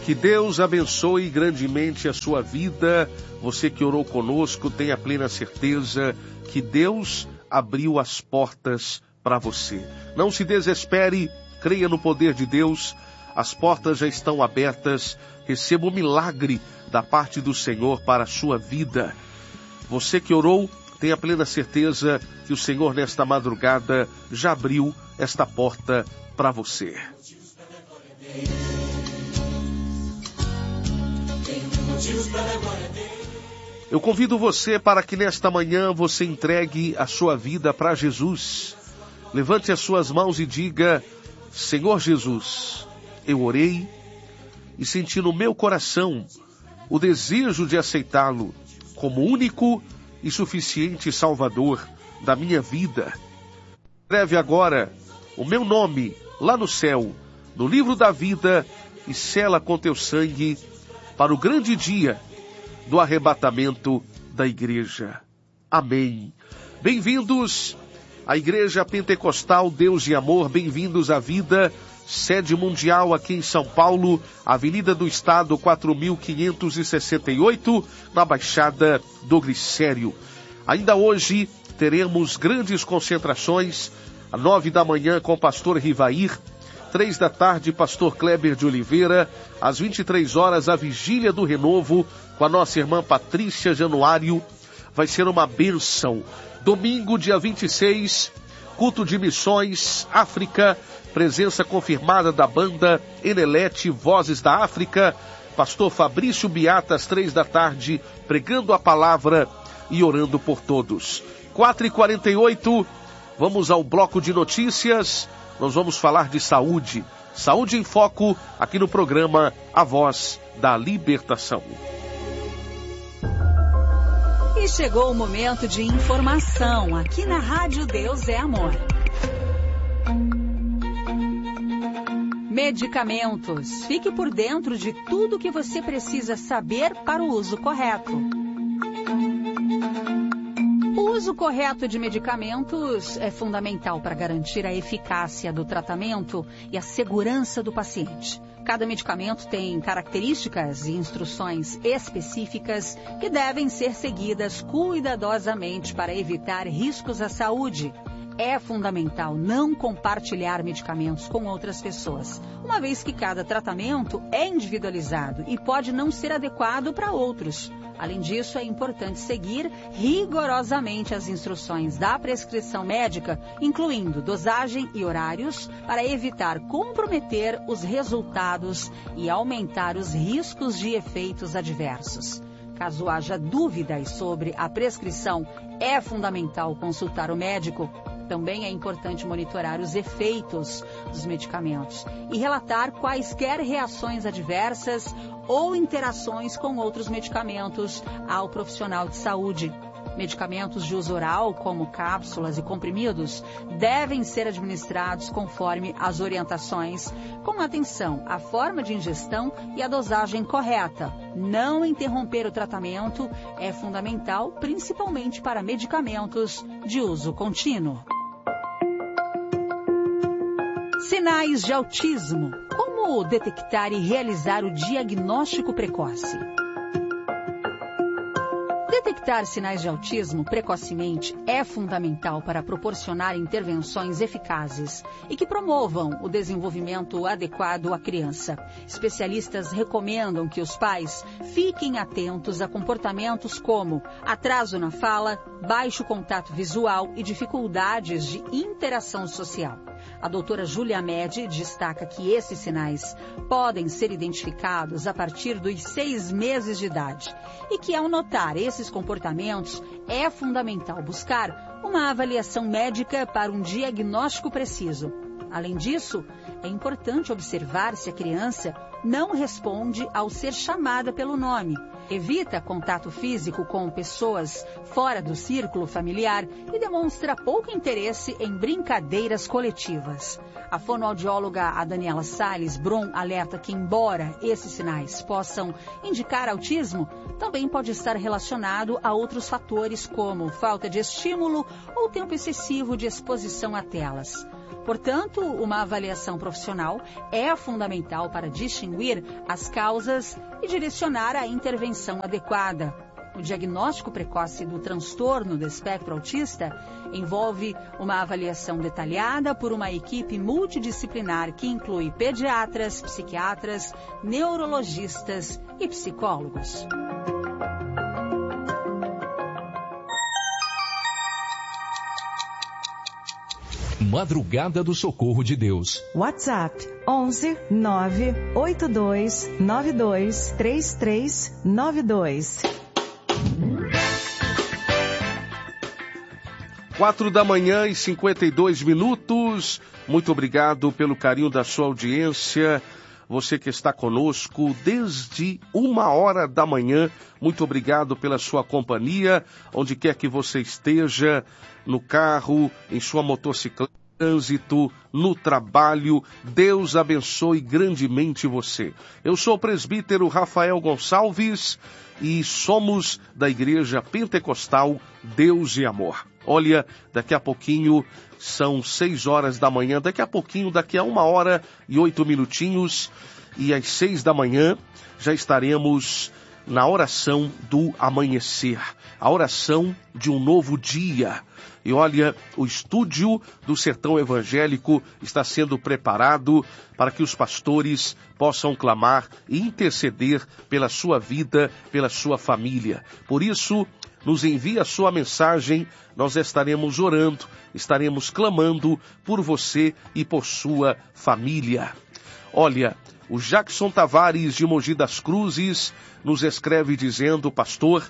Que Deus abençoe grandemente a sua vida. Você que orou conosco, tenha plena certeza que Deus abriu as portas para você. Não se desespere, creia no poder de Deus. As portas já estão abertas. Receba o milagre da parte do Senhor para a sua vida. Você que orou, tenha plena certeza que o Senhor nesta madrugada já abriu esta porta para você. Eu convido você para que nesta manhã você entregue a sua vida para Jesus. Levante as suas mãos e diga: Senhor Jesus, eu orei e senti no meu coração o desejo de aceitá-lo como único e suficiente Salvador da minha vida. Escreve agora o meu nome lá no céu, no livro da vida, e sela com teu sangue para o grande dia do arrebatamento da igreja. Amém. Bem-vindos à Igreja Pentecostal Deus de Amor, bem-vindos à vida, sede mundial aqui em São Paulo, Avenida do Estado 4568, na Baixada do Glicério. Ainda hoje teremos grandes concentrações, às 9 da manhã com o pastor Rivair, 3 da tarde, pastor Kleber de Oliveira, às 23 horas, a vigília do renovo com a nossa irmã Patrícia Januário. Vai ser uma bênção. Domingo, dia 26, culto de missões, África, presença confirmada da banda Enelete, Vozes da África, pastor Fabrício Beata, às 3 da tarde, pregando a palavra e orando por todos. 4h48, vamos ao bloco de notícias. Nós vamos falar de saúde. Saúde em Foco, aqui no programa A Voz da Libertação. E chegou o momento de informação, aqui na Rádio Deus é Amor. Medicamentos. Fique por dentro de tudo que você precisa saber para o uso correto. O uso correto de medicamentos é fundamental para garantir a eficácia do tratamento e a segurança do paciente. Cada medicamento tem características e instruções específicas que devem ser seguidas cuidadosamente para evitar riscos à saúde. É fundamental não compartilhar medicamentos com outras pessoas, uma vez que cada tratamento é individualizado e pode não ser adequado para outros. Além disso, é importante seguir rigorosamente as instruções da prescrição médica, incluindo dosagem e horários, para evitar comprometer os resultados e aumentar os riscos de efeitos adversos. Caso haja dúvidas sobre a prescrição, é fundamental consultar o médico. Também é importante monitorar os efeitos dos medicamentos e relatar quaisquer reações adversas ou interações com outros medicamentos ao profissional de saúde. Medicamentos de uso oral, como cápsulas e comprimidos, devem ser administrados conforme as orientações, com atenção à forma de ingestão e à dosagem correta. Não interromper o tratamento é fundamental, principalmente para medicamentos de uso contínuo. Sinais de autismo. Como detectar e realizar o diagnóstico precoce? Detectar sinais de autismo precocemente é fundamental para proporcionar intervenções eficazes e que promovam o desenvolvimento adequado à criança. Especialistas recomendam que os pais fiquem atentos a comportamentos como atraso na fala, baixo contato visual e dificuldades de interação social. A doutora Júlia Medi destaca que esses sinais podem ser identificados a partir dos 6 meses de idade e que, ao notar esses comportamentos, é fundamental buscar uma avaliação médica para um diagnóstico preciso. Além disso, é importante observar se a criança não responde ao ser chamada pelo nome, evita contato físico com pessoas fora do círculo familiar e demonstra pouco interesse em brincadeiras coletivas. A fonoaudióloga Daniela Salles Brum alerta que, embora esses sinais possam indicar autismo, também pode estar relacionado a outros fatores como falta de estímulo ou tempo excessivo de exposição a telas. Portanto, uma avaliação profissional é fundamental para distinguir as causas e direcionar a intervenção adequada. O diagnóstico precoce do transtorno do espectro autista envolve uma avaliação detalhada por uma equipe multidisciplinar que inclui pediatras, psiquiatras, neurologistas e psicólogos. Madrugada do Socorro de Deus. WhatsApp 11 982 92 3392. 4h52. Muito obrigado pelo carinho da sua audiência. Você que está conosco desde 1h da manhã, muito obrigado pela sua companhia, onde quer que você esteja, no carro, em sua motocicleta, trânsito, no trabalho. Deus abençoe grandemente você. Eu sou o presbítero Rafael Gonçalves e somos da Igreja Pentecostal Deus e Amor. Olha, daqui a pouquinho são 6h da manhã, daqui a 1h08, e às 6 da manhã já estaremos na oração do amanhecer, a oração de um novo dia. E olha, o estúdio do Sertão Evangélico está sendo preparado para que os pastores possam clamar e interceder pela sua vida, pela sua família. Por isso, nos envie a sua mensagem, nós estaremos orando, estaremos clamando por você e por sua família. Olha, o Jackson Tavares de Mogi das Cruzes nos escreve dizendo: pastor,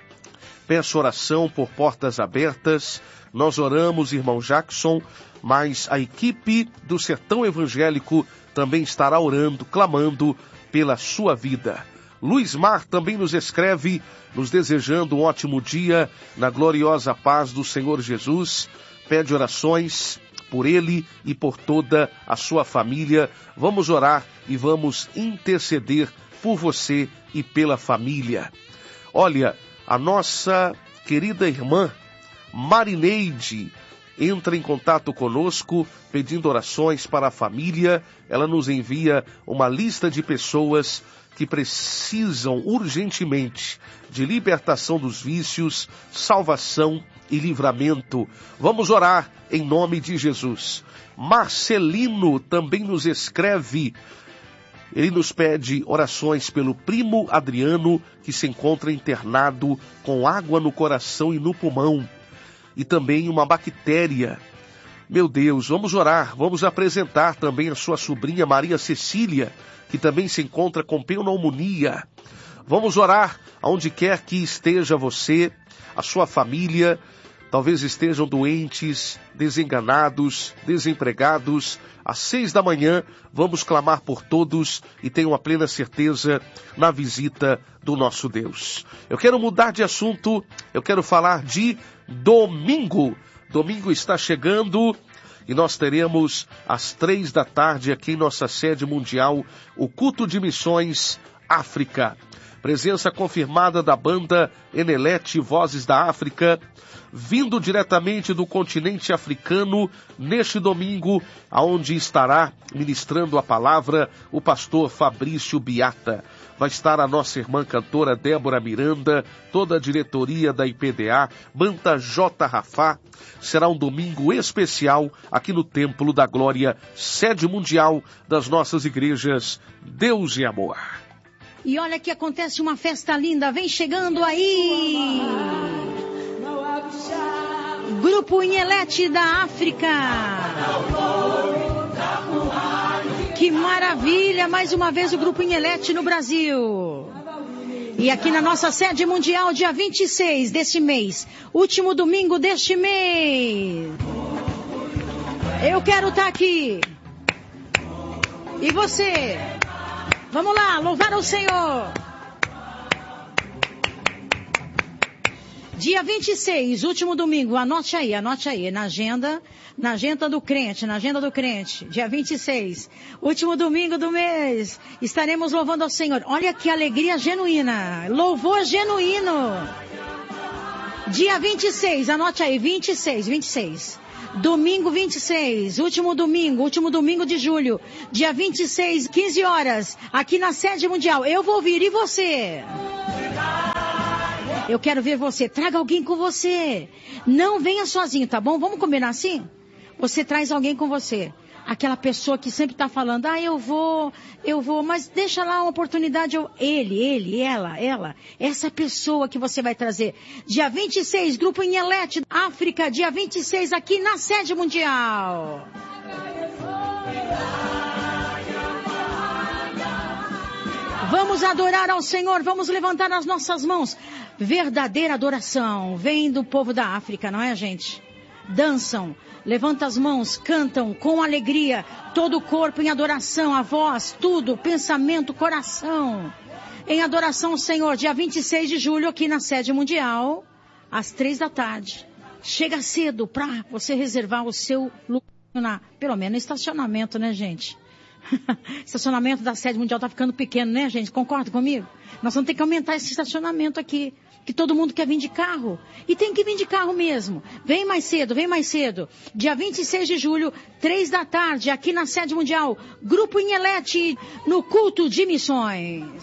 peço oração por portas abertas. Nós oramos, irmão Jackson, mas a equipe do Sertão Evangélico também estará orando, clamando pela sua vida. Luiz Mar também nos escreve, nos desejando um ótimo dia na gloriosa paz do Senhor Jesus. Pede orações por ele e por toda a sua família. Vamos orar e vamos interceder por você e pela família. Olha, a nossa querida irmã Marineide entra em contato conosco pedindo orações para a família. Ela nos envia uma lista de pessoas que precisam urgentemente de libertação dos vícios, salvação e livramento. Vamos orar em nome de Jesus. Marcelino também nos escreve. Ele nos pede orações pelo primo Adriano, que se encontra internado com água no coração e no pulmão, e também uma bactéria. Meu Deus, vamos orar, vamos apresentar também a sua sobrinha Maria Cecília, que também se encontra com pneumonia. Vamos orar aonde quer que esteja você, a sua família. Talvez estejam doentes, desenganados, desempregados. Às 6 da manhã, vamos clamar por todos e tenham a plena certeza na visita do nosso Deus. Eu quero mudar de assunto, eu quero falar de domingo. Domingo está chegando e nós teremos às 3 da tarde aqui em nossa sede mundial o culto de missões África. Presença confirmada da banda Enelete Vozes da África, vindo diretamente do continente africano neste domingo, aonde estará ministrando a palavra o pastor Fabrício Biata. Vai estar a nossa irmã cantora Débora Miranda, toda a diretoria da IPDA, banda J. Rafá. Será um domingo especial aqui no Templo da Glória, sede mundial das nossas igrejas Deus e Amor. E olha que acontece uma festa linda, vem chegando aí! Grupo Inhelete da África. Que maravilha, mais uma vez o Grupo Inhelete no Brasil. E aqui na nossa sede mundial, dia 26 deste mês, último domingo deste mês. Eu quero estar aqui. E você? Vamos lá, louvar o Senhor. Dia 26, último domingo, anote aí, na agenda do crente, dia 26, último domingo do mês, estaremos louvando ao Senhor. Olha que alegria genuína, louvor genuíno. Dia 26, anote aí, 26, Domingo 26, último domingo de julho, dia 26, 15 horas, aqui na sede mundial. Eu vou vir, e você? Eu quero ver você. Traga alguém com você. Não venha sozinho, tá bom? Vamos combinar assim? Você traz alguém com você. Aquela pessoa que sempre está falando, eu vou, mas deixa lá uma oportunidade. Ele, ela. Essa pessoa que você vai trazer. Dia 26, Grupo Inhelete, África, dia 26, aqui na sede mundial. Vamos adorar ao Senhor, vamos levantar as nossas mãos. Verdadeira adoração vem do povo da África, não é, gente? Dançam, levantam as mãos, cantam com alegria, todo o corpo em adoração, a voz, tudo, pensamento, coração. Em adoração ao Senhor, dia 26 de julho, aqui na sede mundial, às 3 da tarde. Chega cedo para você reservar o seu lugar, pelo menos no estacionamento, né, gente? Estacionamento da sede mundial tá ficando pequeno, né, gente? Concorda comigo? Nós vamos ter que aumentar esse estacionamento aqui, que todo mundo quer vir de carro. E tem que vir de carro mesmo. Vem mais cedo. Dia 26 de julho, 3 da tarde, aqui na sede mundial, Grupo Inhelete, no culto de missões.